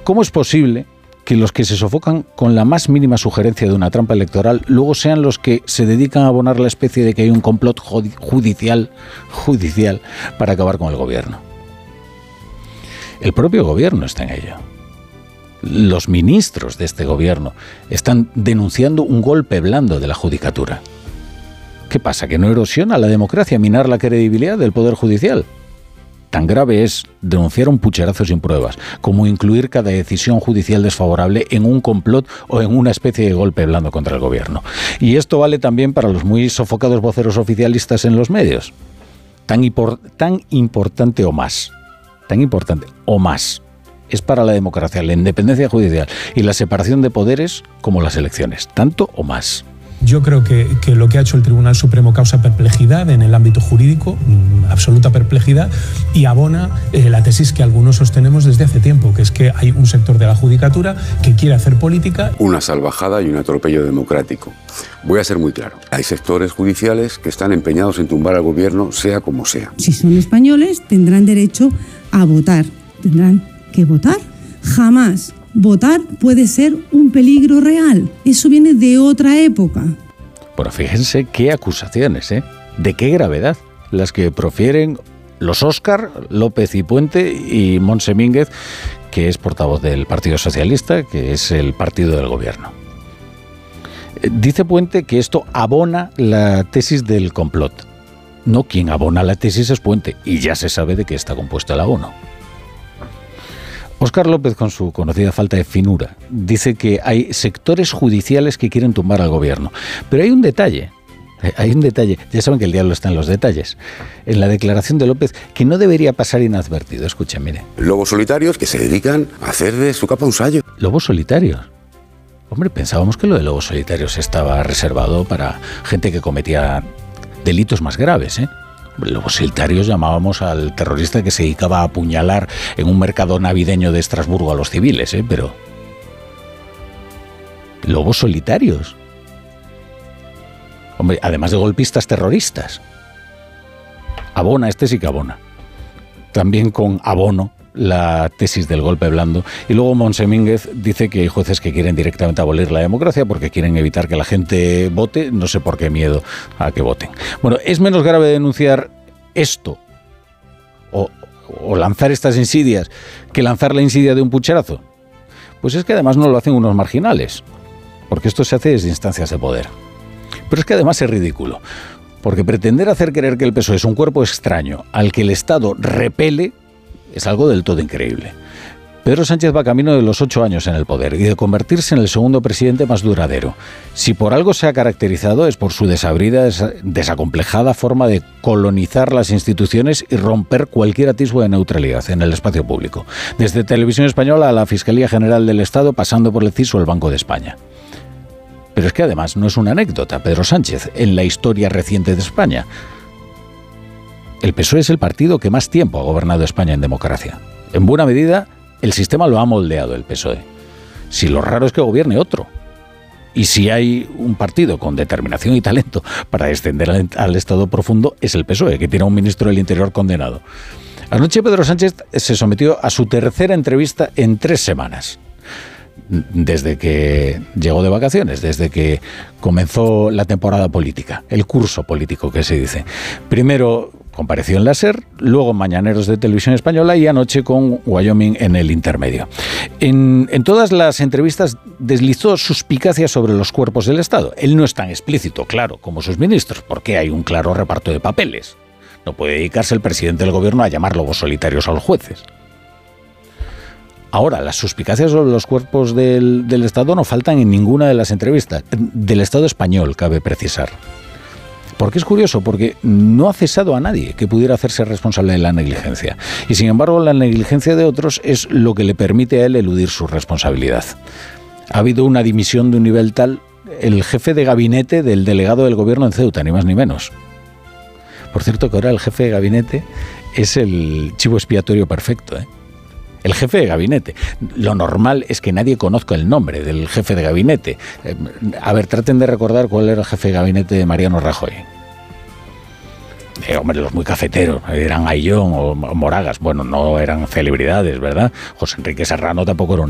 ¿Cómo es posible que los que se sofocan con la más mínima sugerencia de una trampa electoral luego sean los que se dedican a abonar la especie de que hay un complot judicial para acabar con el gobierno? El propio gobierno está en ello. Los ministros de este gobierno están denunciando un golpe blando de la judicatura. ¿Qué pasa? ¿Que no erosiona la democracia minar la credibilidad del Poder Judicial? Tan grave es denunciar un pucherazo sin pruebas como incluir cada decisión judicial desfavorable en un complot o en una especie de golpe blando contra el gobierno. Y esto vale también para los muy sofocados voceros oficialistas en los medios. Tan importante o más es para la democracia la independencia judicial y la separación de poderes como las elecciones, tanto o más. Yo creo que lo que ha hecho el Tribunal Supremo causa perplejidad en el ámbito jurídico, absoluta perplejidad, y abona la tesis que algunos sostenemos desde hace tiempo, que es que hay un sector de la judicatura que quiere hacer política. Una salvajada y un atropello democrático. Voy a ser muy claro. Hay sectores judiciales que están empeñados en tumbar al gobierno, sea como sea. Si son españoles, tendrán derecho a votar. ¿Tendrán que votar? Jamás. Votar puede ser un peligro real. Eso viene de otra época. Bueno, fíjense qué acusaciones, ¿eh? De qué gravedad las que profieren los Óscar, López y Puente y Montse Mínguez, que es portavoz del Partido Socialista, que es el partido del gobierno. Dice Puente que esto abona la tesis del complot. No, quien abona la tesis es Puente, y ya se sabe de qué está compuesto el abono. Óscar López, con su conocida falta de finura, dice que hay sectores judiciales que quieren tumbar al gobierno. Pero hay un detalle, ya saben que el diablo está en los detalles, en la declaración de López, que no debería pasar inadvertido. Escuchen, mire. Lobos solitarios que se dedican a hacer de su capa un sayo. ¿Lobos solitarios? Hombre, pensábamos que lo de lobos solitarios estaba reservado para gente que cometía delitos más graves, ¿eh? Lobos solitarios llamábamos al terrorista que se dedicaba a apuñalar en un mercado navideño de Estrasburgo a los civiles, pero... ¿lobos solitarios? Hombre, además de golpistas terroristas. Abona, este sí que abona. También con abono la tesis del golpe blando. Y luego Montse Mínguez dice que hay jueces que quieren directamente abolir la democracia porque quieren evitar que la gente vote, no sé por qué miedo a que voten. Bueno, ¿es menos grave denunciar esto o lanzar estas insidias que lanzar la insidia de un pucherazo? Pues es que además no lo hacen unos marginales, porque esto se hace desde instancias de poder. Pero es que además es ridículo, porque pretender hacer creer que el PSOE es un cuerpo extraño al que el Estado repele es algo del todo increíble. Pedro Sánchez va camino de los 8 años en el poder y de convertirse en el segundo presidente más duradero. Si por algo se ha caracterizado es por su desabrida, desacomplejada forma de colonizar las instituciones y romper cualquier atisbo de neutralidad en el espacio público. Desde Televisión Española a la Fiscalía General del Estado, pasando por el CIS o el Banco de España. Pero es que además no es una anécdota, Pedro Sánchez, en la historia reciente de España. El PSOE es el partido que más tiempo ha gobernado España en democracia. En buena medida, el sistema lo ha moldeado el PSOE. Si lo raro es que gobierne otro. Y si hay un partido con determinación y talento para descender al Estado profundo, es el PSOE, que tiene a un ministro del Interior condenado. Anoche Pedro Sánchez se sometió a su tercera entrevista en 3 semanas. Desde que llegó de vacaciones, desde que comenzó la temporada política, el curso político que se dice. Primero compareció en la SER, luego en Mañaneros de Televisión Española y anoche con Wyoming en el intermedio. En todas las entrevistas deslizó suspicacias sobre los cuerpos del Estado. Él no es tan explícito, claro, como sus ministros, porque hay un claro reparto de papeles. No puede dedicarse el presidente del gobierno a llamar lobos solitarios a los jueces. Ahora, las suspicacias sobre los cuerpos del Estado no faltan en ninguna de las entrevistas. Del Estado español, cabe precisar. Porque es curioso, porque no ha cesado a nadie que pudiera hacerse responsable de la negligencia. Y sin embargo, la negligencia de otros es lo que le permite a él eludir su responsabilidad. Ha habido una dimisión de un nivel tal, el jefe de gabinete del delegado del gobierno en Ceuta, ni más ni menos. Por cierto, que ahora el jefe de gabinete es el chivo expiatorio perfecto, ¿eh? El jefe de gabinete. Lo normal es que nadie conozca el nombre del jefe de gabinete. A ver, traten de recordar cuál era el jefe de gabinete de Mariano Rajoy. Hombre, los muy cafeteros, eran Ayllón o Moragas. Bueno, no eran celebridades, ¿verdad? José Enrique Serrano tampoco era